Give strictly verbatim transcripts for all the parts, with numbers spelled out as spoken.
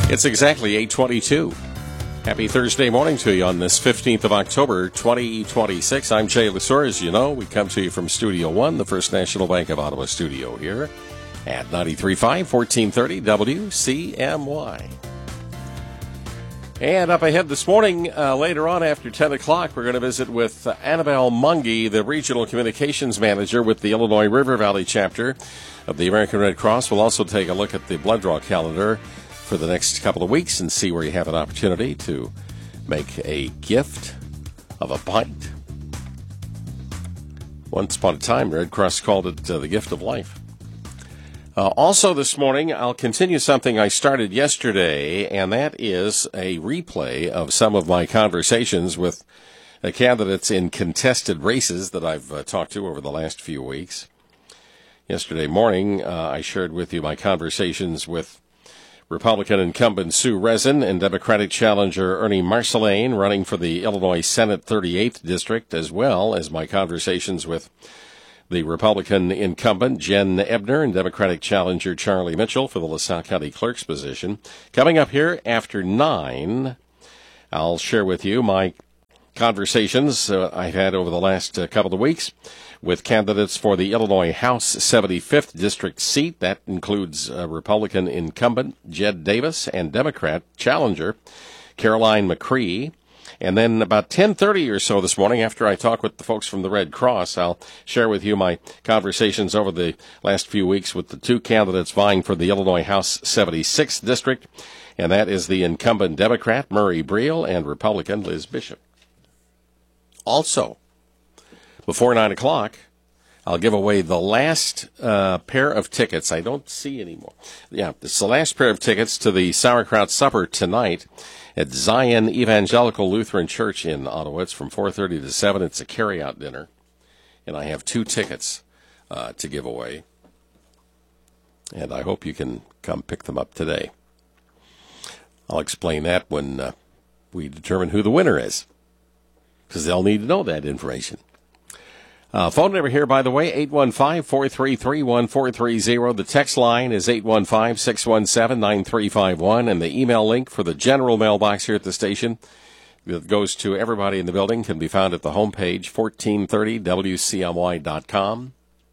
It's exactly eight twenty-two. Happy Thursday morning to you on this fifteenth of October, twenty twenty-six. I'm Jay Lesor. As you know, we come to you from Studio One, the First National Bank of Ottawa studio here at ninety-three point five, fourteen thirty W C M Y. And up ahead this morning, uh, later on after ten o'clock, we're going to visit with uh, Annabelle Mungy, the Regional Communications Manager with the Illinois River Valley chapter of the American Red Cross. We'll also take a look at the blood draw calendar for the next couple of weeks and see where you have an opportunity to make a gift of a pint. Once upon a time, Red Cross called it uh, the gift of life. Uh, also this morning, I'll continue something I started yesterday, and that is a replay of some of my conversations with uh, candidates in contested races that I've uh, talked to over the last few weeks. Yesterday morning, uh, I shared with you my conversations with Republican incumbent Sue Rezin and Democratic challenger Ernie Marcellain, running for the Illinois Senate thirty-eighth District, as well as my conversations with the Republican incumbent Jen Ebner and Democratic challenger Charlie Mitchell for the LaSalle County Clerk's position. Coming up here after nine, I'll share with you my conversations uh, I've had over the last uh, couple of weeks with candidates for the Illinois House seventy-fifth District seat. That includes uh, Republican incumbent Jed Davis and Democrat challenger Caroline McCree. And then about ten thirty or so this morning, after I talk with the folks from the Red Cross, I'll share with you my conversations over the last few weeks with the two candidates vying for the Illinois House seventy-sixth District, and that is the incumbent Democrat Murray Briel and Republican Liz Bishop. Also, before nine o'clock, I'll give away the last uh, pair of tickets. I don't see anymore. Yeah, it's the last pair of tickets to the Sauerkraut Supper tonight at Zion Evangelical Lutheran Church in Ottawa. It's from four thirty to seven. It's a carry-out dinner. And I have two tickets uh, to give away. And I hope you can come pick them up today. I'll explain that when uh, we determine who the winner is, because they'll need to know that information. Uh, phone number here, by the way, eight one five, four three three, one four three zero. The text line is eight one five, six one seven, nine three five one. And the email link for the general mailbox here at the station that goes to everybody in the building can be found at the homepage, fourteen thirty W C M Y dot com.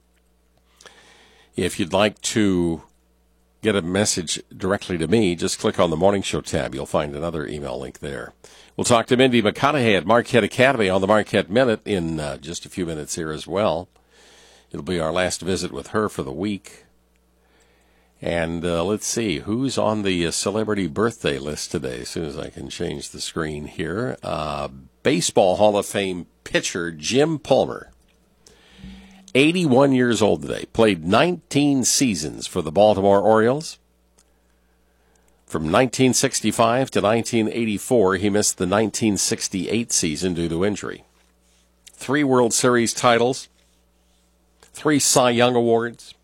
If you'd like to get a message directly to me, just click on the Morning Show tab. You'll find another email link there. We'll talk to Mindy McConaughey at Marquette Academy on the Marquette Minute in uh, just a few minutes here as well. It'll be our last visit with her for the week. And uh, let's see, who's on the uh, celebrity birthday list today, as soon as I can change the screen here. Uh, Baseball Hall of Fame pitcher Jim Palmer, eighty-one years old today, played nineteen seasons for the Baltimore Orioles. From nineteen sixty-five to nineteen eighty-four, he missed the nineteen sixty-eight season due to injury. Three World Series titles, three Cy Young Awards,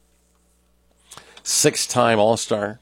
six-time All-Star.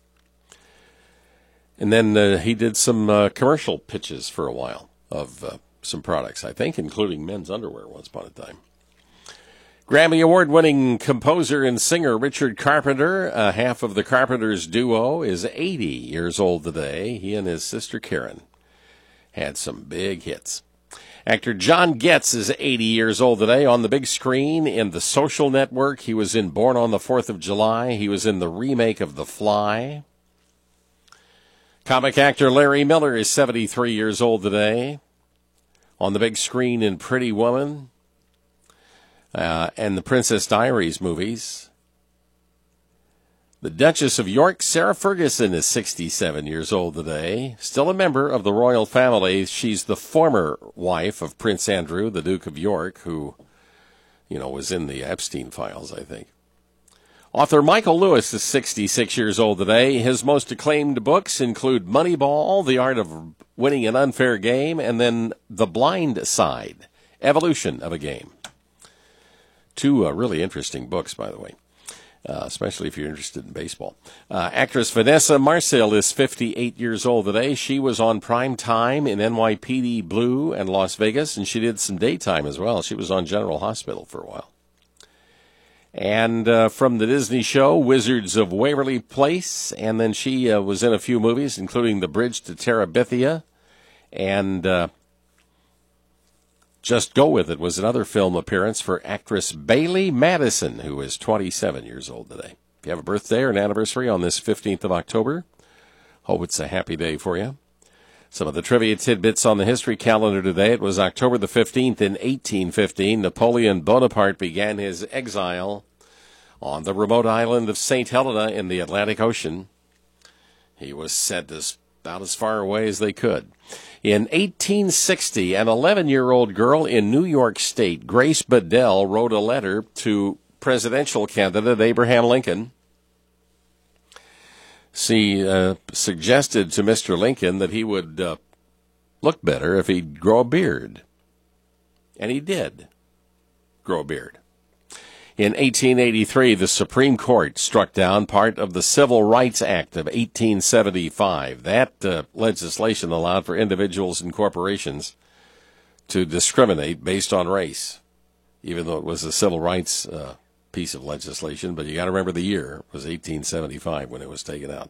And then uh, he did some uh, commercial pitches for a while of uh, some products, I think, including men's underwear once upon a time. Grammy Award-winning composer and singer Richard Carpenter, uh, half of the Carpenters duo, is eighty years old today. He and his sister Karen had some big hits. Actor John Getz is eighty years old today. On the big screen in The Social Network, he was in Born on the Fourth of July. He was in the remake of The Fly. Comic actor Larry Miller is seventy-three years old today. On the big screen in Pretty Woman. Uh, and the Princess Diaries movies. The Duchess of York, Sarah Ferguson, is sixty-seven years old today. Still a member of the royal family. She's the former wife of Prince Andrew, the Duke of York, who, you know, was in the Epstein files, I think. Author Michael Lewis is sixty-six years old today. His most acclaimed books include Moneyball, The Art of Winning an Unfair Game, and then The Blind Side, Evolution of a Game. Two uh, really interesting books, by the way, uh, especially if you're interested in baseball. Uh, actress Vanessa Marcil is fifty-eight years old today. She was on prime time in N Y P D Blue and Las Vegas, and she did some daytime as well. She was on General Hospital for a while. And uh, from the Disney show, Wizards of Waverly Place. And then she uh, was in a few movies, including The Bridge to Terabithia. And uh, Just Go With It was another film appearance for actress Bailey Madison, who is twenty-seven years old today. If you have a birthday or an anniversary on this fifteenth of October, hope it's a happy day for you. Some of the trivia tidbits on the history calendar today. It was October the fifteenth in eighteen fifteen. Napoleon Bonaparte began his exile on the remote island of Saint Helena in the Atlantic Ocean. He was sent as, about as far away as they could. In eighteen sixty, an eleven-year-old girl in New York State, Grace Bedell, wrote a letter to presidential candidate Abraham Lincoln. She uh, suggested to Mister Lincoln that he would uh, look better if he'd grow a beard. And he did grow a beard. In eighteen eighty-three, the Supreme Court struck down part of the Civil Rights Act of eighteen seventy-five. That uh, legislation allowed for individuals and corporations to discriminate based on race, even though it was a civil rights uh piece of legislation, but you got to remember the year. It was eighteen seventy-five when it was taken out.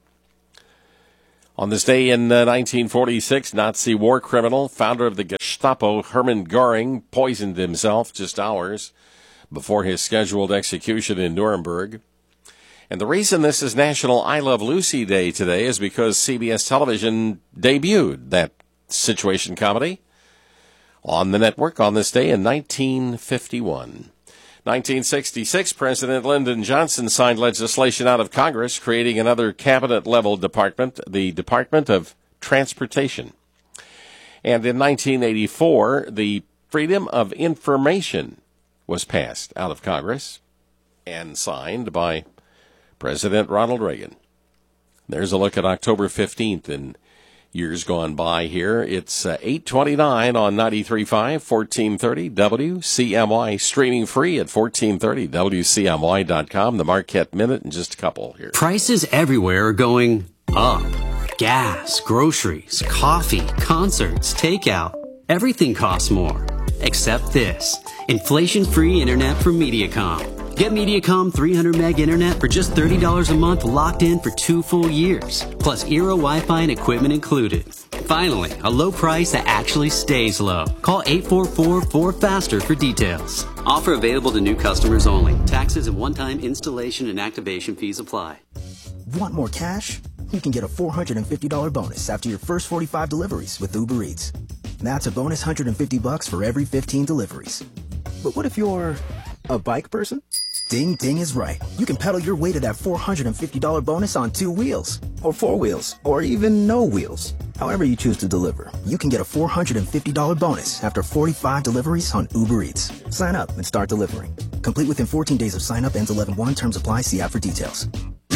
On this day in uh, nineteen forty-six, Nazi war criminal, founder of the Gestapo, Hermann Göring, poisoned himself just hours before his scheduled execution in Nuremberg. And the reason this is National I Love Lucy Day today is because C B S Television debuted that situation comedy on the network on this day in nineteen fifty-one. nineteen sixty-six, President Lyndon Johnson signed legislation out of Congress creating another cabinet-level department, the Department of Transportation. And in nineteen eighty-four, the Freedom of Information was passed out of Congress and signed by President Ronald Reagan. There's a look at October fifteenth in years gone by here. It's uh, eight twenty-nine on ninety-three point five, fourteen thirty W C M Y, streaming free at fourteen thirty W C M Y dot com. The Marquette Minute in just a couple here. Prices everywhere are going up. Gas, groceries, coffee, concerts, takeout. Everything costs more. Except this. Inflation-free internet from Mediacom. Get Mediacom three hundred meg internet for just thirty dollars a month, locked in for two full years. Plus Eero Wi-Fi and equipment included. Finally, a low price that actually stays low. Call eight four four, four faster for details. Offer available to new customers only. Taxes and one-time installation and activation fees apply. Want more cash? You can get a four hundred fifty dollars bonus after your first forty-five deliveries with Uber Eats. That's a bonus one hundred fifty bucks for every fifteen deliveries. But what if you're a bike person? Ding Ding is right. You can pedal your way to that four hundred fifty dollars bonus on two wheels, or four wheels, or even no wheels. However you choose to deliver, you can get a four hundred fifty dollars bonus after forty-five deliveries on Uber Eats. Sign up and start delivering. Complete within fourteen days of sign up. Ends eleven one. Terms apply. See app for details.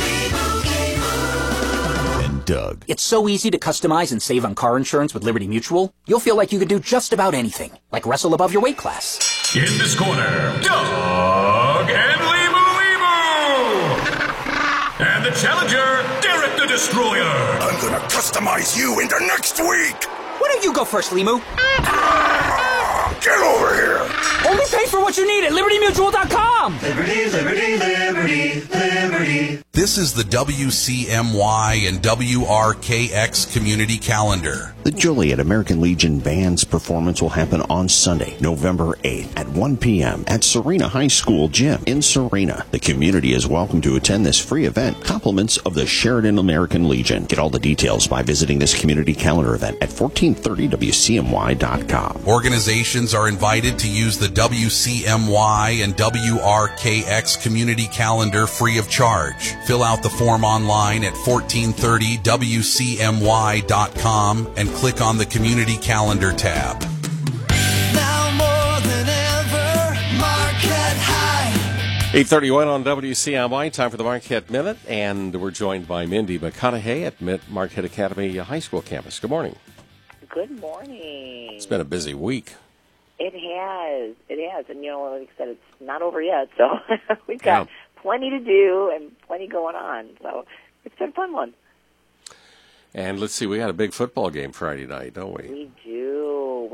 And Doug. It's so easy to customize and save on car insurance with Liberty Mutual. You'll feel like you could do just about anything, like wrestle above your weight class. In this corner, Doug and Limu Limu! And the challenger, Derek the Destroyer! I'm gonna customize you into next week! Why don't you go first, Limu? Ah, get over here! Only pay for what you need at Liberty Mutual dot com! Liberty, Liberty, Liberty, Liberty. This is the W C M Y and W R K X Community Calendar. The Joliet American Legion Band's performance will happen on Sunday, November eighth at one p.m. at Serena High School Gym in Serena. The community is welcome to attend this free event. Compliments of the Sheridan American Legion. Get all the details by visiting this community calendar event at fourteen thirty W C M Y dot com. Organizations are invited to use the W C M Y and W R K X Community Calendar free of charge. Fill out the form online at fourteen thirty W C M Y dot com and click on the Community Calendar tab. Now more than ever, Marquette High. eight thirty-one on W C M Y, time for the Marquette Minute, and we're joined by Mindy McConaughey at Marquette Academy High School campus. Good morning. Good morning. It's been a busy week. It has. It has. And, you know, like I said, it's not over yet, so we've got Yeah. plenty to do and plenty going on. So it's been a fun one. And let's see, we got a big football game Friday night, don't we? We do. We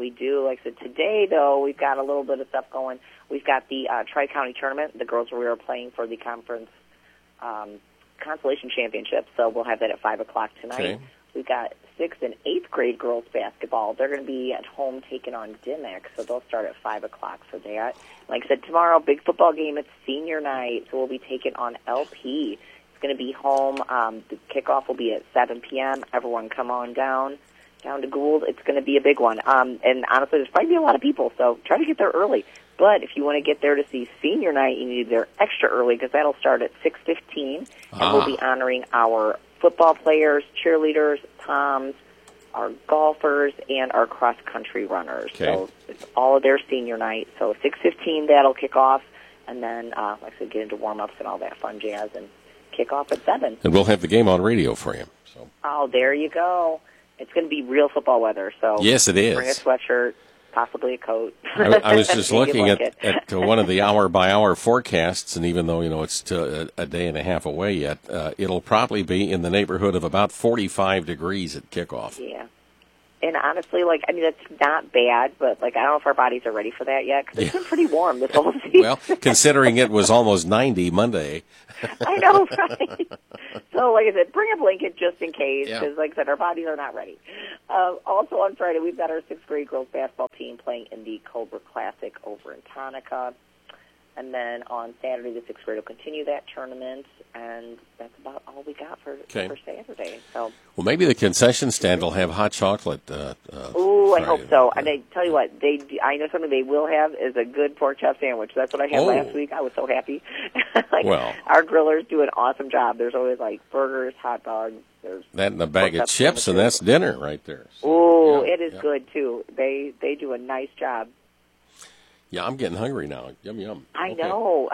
we do. Like I said, today, though, we've got a little bit of stuff going. We've got the uh, Tri-County Tournament. The girls we are playing for the conference um, consolation championship, so we'll have that at five o'clock tonight. Okay. We've got sixth and eighth grade girls basketball. They're going to be at home taking on Dimick, so they'll start at five o'clock for that. Like I said, tomorrow, big football game. It's senior night, so we'll be taking on L P. It's going to be home. Um, the kickoff will be at seven p.m. Everyone come on down, down to Gould. It's going to be a big one. Um, and honestly, there's probably be a lot of people, so try to get there early. But if you want to get there to see senior night, you need to be there extra early because that'll start at six fifteen, and Ah. we'll be honoring our football players, cheerleaders, toms, our golfers, and our cross-country runners. Okay. So it's all of their senior night. So six fifteen, that'll kick off, and then, uh, like I said, get into warm-ups and all that fun jazz, and kick off at seven. And we'll have the game on radio for you. So. Oh, there you go. It's going to be real football weather. So Yes, it is. Bring a sweatshirt, possibly a coat. I, I was just You'd looking like at, it. at uh, one of the hour-by-hour forecasts, and even though, you know, it's to a, a day and a half away yet, uh, it'll probably be in the neighborhood of about forty-five degrees at kickoff. Yeah. And honestly, like, I mean, that's not bad, but, like, I don't know if our bodies are ready for that yet, because it's Yeah. been pretty warm this whole season. Well, considering it was almost ninety Monday. I know, right? So, like I said, bring a blanket just in case, Yeah. because, like I said, our bodies are not ready. Uh, also on Friday, we've got our sixth grade girls basketball team playing in the Cobra Classic over in Tonica. And then on Saturday, the sixth grade will continue that tournament, and that's about all we got for, Okay. for Saturday. So, Well, maybe the concession stand will have hot chocolate. Uh, uh, ooh, I Friday. hope so. And I tell you what, they do- I know something they will have is a good pork chop sandwich. That's what I had Oh. last week. I was so happy. like, Well. our grillers do an awesome job. There's always like burgers, hot dogs. There's That and a bag pork of chop chips, and sandwiches. that's dinner right there. So, Ooh, yeah, it is yeah. good too. They they do a nice job. Yeah, I'm getting hungry now. Yum, yum. I Okay. know.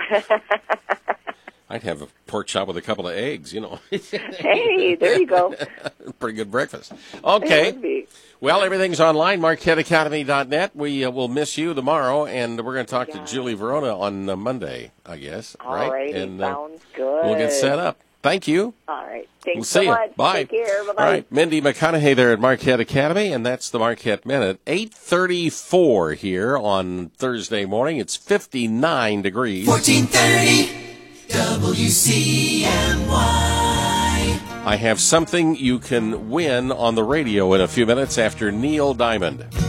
I'd have a pork chop with a couple of eggs, you know. Hey, there you go. Pretty good breakfast. It Okay. would be. Well, everything's online, Marquette Academy dot net. We uh, will miss you tomorrow, and we're going to talk Yeah. to Julie Verona on uh, Monday, I guess. right? Alrighty, And uh, sounds good. we'll get set up. Thank you. All right. Thanks We'll so see you. much. Bye. Take care. Bye-bye. All right, Mindy McConaughey there at Marquette Academy, and that's the Marquette Minute. eight thirty-four here on Thursday morning. It's fifty-nine degrees. fourteen thirty W C M Y. I have something you can win on the radio in a few minutes after Neil Diamond.